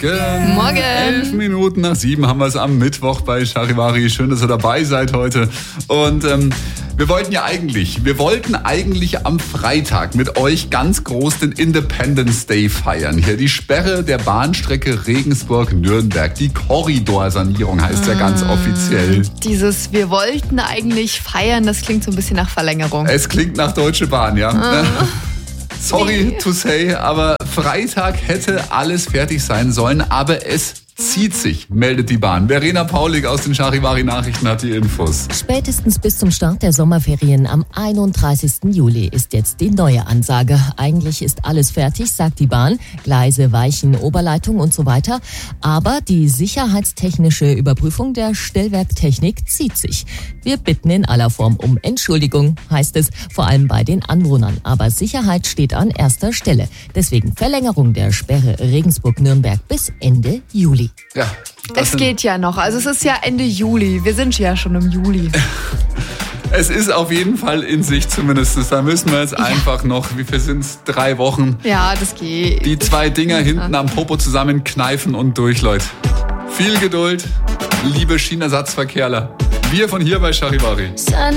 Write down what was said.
Morgen. Morgen. 11 Minuten nach 7 haben wir es am Mittwoch bei Charivari. Schön, dass ihr dabei seid heute. Und wir wollten eigentlich am Freitag mit euch ganz groß den Independence Day feiern. Hier die Sperre der Bahnstrecke Regensburg-Nürnberg. Die Korridorsanierung heißt ja ganz offiziell. Dieses wir wollten eigentlich feiern, das klingt so ein bisschen nach Verlängerung. Es klingt nach Deutsche Bahn, ja. Sorry to say, aber Freitag hätte alles fertig sein sollen, aber es zieht sich, meldet die Bahn. Verena Paulik aus den Charivari-Nachrichten hat die Infos. Spätestens bis zum Start der Sommerferien am 31. Juli ist jetzt die neue Ansage. Eigentlich ist alles fertig, sagt die Bahn. Gleise, Weichen, Oberleitung und so weiter. Aber die sicherheitstechnische Überprüfung der Stellwerktechnik zieht sich. Wir bitten in aller Form um Entschuldigung, heißt es, vor allem bei den Anwohnern. Aber Sicherheit steht an erster Stelle. Deswegen Verlängerung der Sperre Regensburg-Nürnberg bis Ende Juli. Ja, Es geht ja noch, also es ist ja Ende Juli. Wir sind ja schon im Juli. Es ist auf jeden Fall in sich zumindest. Da müssen wir jetzt einfach noch, wie viel sind es? 3 Wochen. Ja, das geht. Die 2 Dinger hinten am Popo zusammenkneifen und durch, Leute. Viel Geduld, liebe Schienenersatzverkehrler. Wir von hier bei Charivari.